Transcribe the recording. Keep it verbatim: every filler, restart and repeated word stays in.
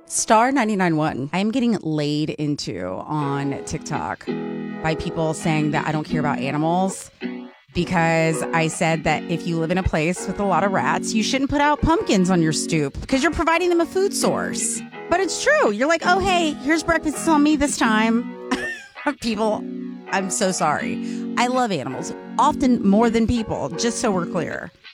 Star ninety-nine point one. I am getting laid into on TikTok by people saying that I don't care about animals because I said that if you live in a place with a lot of rats, you shouldn't put out pumpkins on your stoop because you're providing them a food source. But it's true. You're like, oh, hey, here's breakfast on me this time. People, I'm so sorry. I love animals, often more than people, just so we're clear.